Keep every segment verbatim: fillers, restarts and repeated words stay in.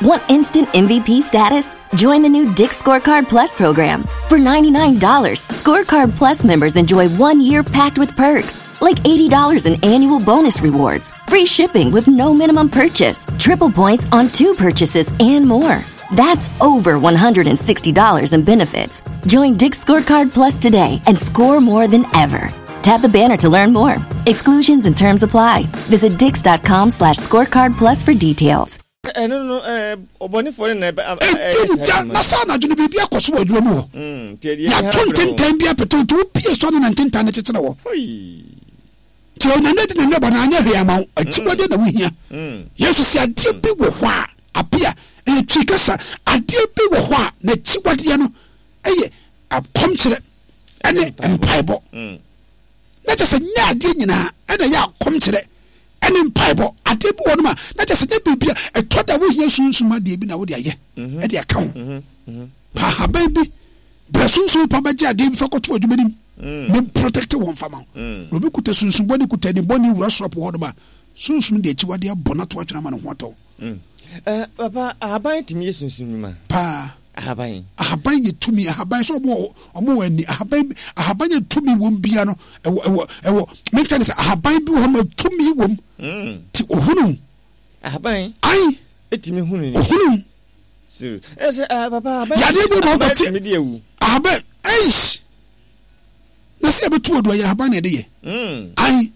Want instant M V P status? Join the new Dick's Scorecard Plus program. For ninety-nine dollars, Scorecard Plus members enjoy one year packed with perks, like eighty dollars in annual bonus rewards, free shipping with no minimum purchase, triple points on two purchases, and more. That's over one hundred sixty dollars in benefits. Join Dick's Scorecard Plus today and score more than ever. Tap the banner to learn more. Exclusions and terms apply. Visit dix.com slash scorecard plus for details. I don't know, uh, Bonnie for an Nasana, you be a cost word. Hm, yeah, twenty ten be up to two P S one and ten times. So, I'm not in the banana amount. A cheaper than we here. Yes, you see, a dear big wa appear a tricasa, a dear big wa, the chiwadiano, a comfort and a pipe. Let us say, yeah, dinner, and a ya comfort. And in Bible, at the bottom, not just a baby, a total way, yes, soon, some dear bin out there, at the account. Ha, baby, Brasun, so Papa Jadim, for what you mean? No protector one farmer. Rubicuta soon, somebody could tell the bonny rush up water. Soon, soon, they chew their bonnet watch and water. Papa, I buy it to me soon, Pa. I have buying. I have buying it to me. I have buying so more or more. I have buying. I have buying to me one piano. Make sense. I have buying to me one. Hm. I have buying. I. It me who. Hm. Sir, as a papa. I didn't know about it. I have been. Aish. Let's see about two. Do I have buying a day? Hm. I.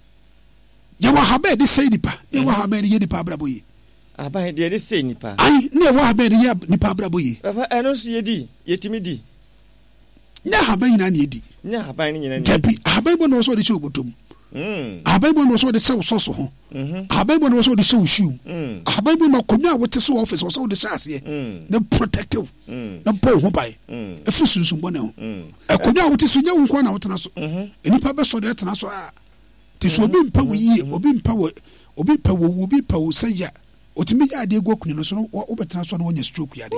You have been the same nipa. You have been the nipa braboy. Aba de de say nipa ai na wa ba de ya nipa brabo yi papa eno so yedi yetimi di nya haba nyina na yedi nya haba ni nyina tabi haba bo no so de show botom mm haba bo no so de show so so ho mhm haba bo no so de show shoe mm haba bo no konwa wote so office so de shase na protective na bo ho bai e fu sunsun bo na ho e konwa wote so nya wo nko na wote na so mhm enipa be so de tena so a ti so obi mpa wo yi obi mpa wo obi pa wo obi pa wo saya otimi ya de gokunu no so no obetena so no wonya stroke ya de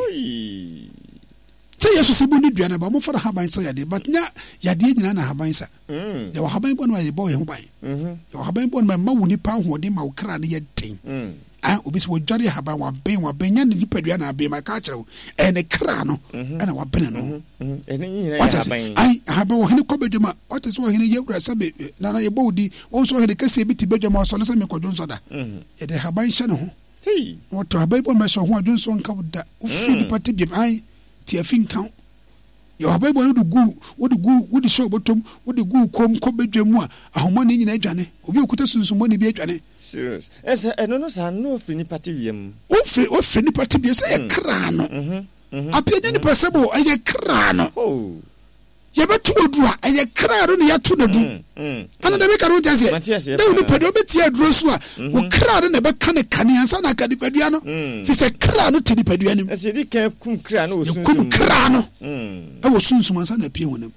say yeso se boni duana ba mo fara haban say ya de but nya ya de nyina na haban sa mm ya haban bo no ya bo ye ho ban mhm ya haban bo no ma wuni pa ho de ma wo kra ne ye den mm ah obi se wo dware haban wa ben wa ben nya ne nipadua na be ma ka kire e ne kra no e na wa ben no mhm e ne nyina ya haban ai haban wo hene kobedwuma o te so hene ye wura sabe na na ye bo di o so hene kase bi ti bedwuma so le se me kodwo so da mhm ye de haban hye ne ho hey, what a Bible measure who I don't so uncovered that. Free party be I, tear fin count. Your Bible would go, would go, would the show bottom, would the go come, come bedroom more, a homony in a journey, or you could assume some money be a journey. Serious. As I don't know, no free party. Oh, free or free party be a crown. Appear any possible, a crown. Oh. Yabatu odua eye kra ro ne yato na du ana da be ka ro tase na uni pedo be tie aduro so a wo kra ro ne be ka ne kane ansa na ka di pedua no fi se kra no tedi pedua nim ase di ka kum kra no osun kum kra no e wo sunsun ansa na pie wonam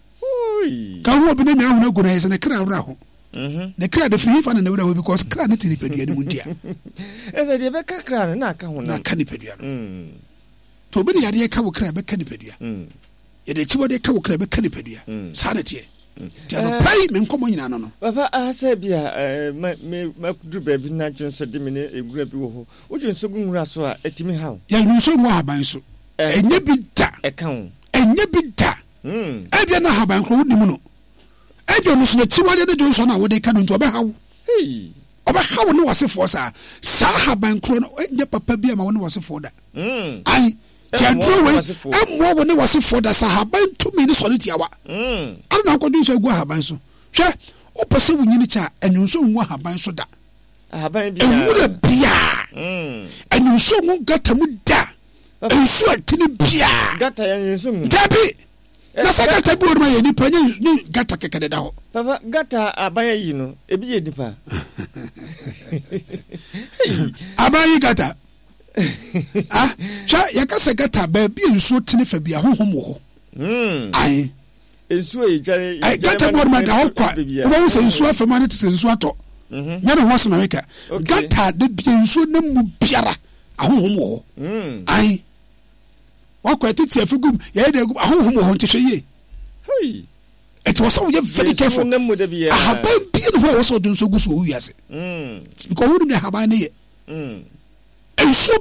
oi ka wo bi ne me ahuna gu na ese ne kra ro ho mhm ne kra de fi fa na wura ho because kra ne tedi pedua nim ntia ese di be ka kra no na ka ho na ka ni pedua no to bi ne yade ka wo kra be ka ni pedua ye de chiwo de ka wo kra be ka ni pedua sanity Tiano pay men komo nyina no no papa asa bia me me kudu ba bi na dwonso de me ne egura bi wo ho wo dwonso gunwura so a etimi hawo ya dwonso mu haban so enye bi da e kan enye bi da mm e bia na haban kro woni mu no e bia no so na tiwo de dwonso na wo de ka no nto be hawo hey oba hawo no wasefo sa sa haban kro no enye papa bia ma wo no wasefo da mm ai Tiadrowe emwo wo ne wase for da sahaban tumi ni so ne tiawa mm ana na kodu so egu haban so hwe opese wo nyini cha enunso nwu haban so da haban bia enwu bia mm enunso nwu gata mu da ensu atini bia gata ya enunso nwu dabi na sa gata bi oruma ye nipa ni gata kekede da ho papa gata abaya yi no ebi ye nipa abayi gata ah sha yakase gata ba bi ensuo tini fa bia honhom wo mm ai ensuo e dware ai gata bo ma da ho kwa wo se ensuo afa ma ne te ensuo ato mhm nya no ho asema meka gata de bi ensuo na mu biara ahonhom wo mm ai wa kwa titi afugum ya de ahonhom wo ntehwe ye hei it was so very careful ahaban bi no ho wo so dun so guso wo wiase mm because wo ne haban ne ye mm ensuo